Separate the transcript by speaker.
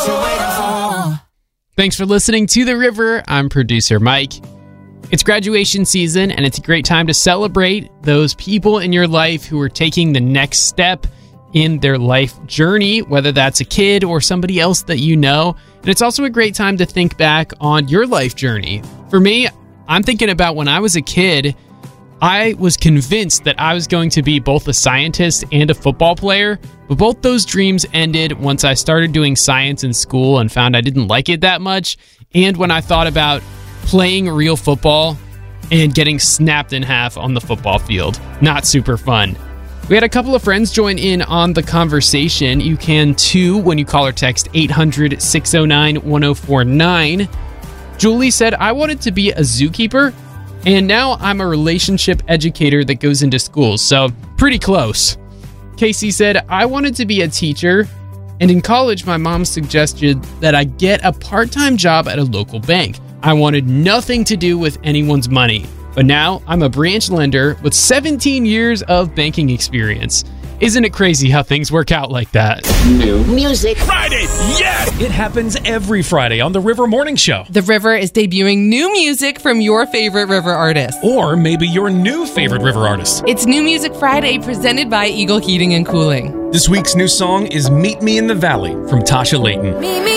Speaker 1: What you waiting for?
Speaker 2: Thanks for listening to The River. I'm producer Mike. It's graduation season, and it's a great time to celebrate those people in your life who are taking the next step in their life journey, whether that's a kid or somebody else that you know. And it's also a great time to think back on your life journey. For me, I'm thinking about when I was a kid, I was convinced that I was going to be both a scientist and a football player, but both those dreams ended once I started doing science in school and found I didn't like it that much, and when I thought about playing real football and getting snapped in half on the football field. Not super fun. We had a couple of friends join in on the conversation. You can too when you call or text 800-609-1049. Julie said, I wanted to be a zookeeper, and now I'm a relationship educator that goes into schools, so pretty close. Casey said, I wanted to be a teacher, and in college my mom suggested that I get a part-time job at a local bank. I wanted nothing to do with anyone's money, but now I'm a branch lender with 17 years of banking experience. Isn't it crazy how things work out like that?
Speaker 3: New music
Speaker 4: Friday, yes! It happens every Friday on The River Morning Show.
Speaker 5: The River is debuting new music from your favorite River artist.
Speaker 4: Or maybe your new favorite River artist.
Speaker 5: It's New Music Friday presented by Eagle Heating and Cooling.
Speaker 4: This week's new song is Meet Me in the Valley from Tasha Layton.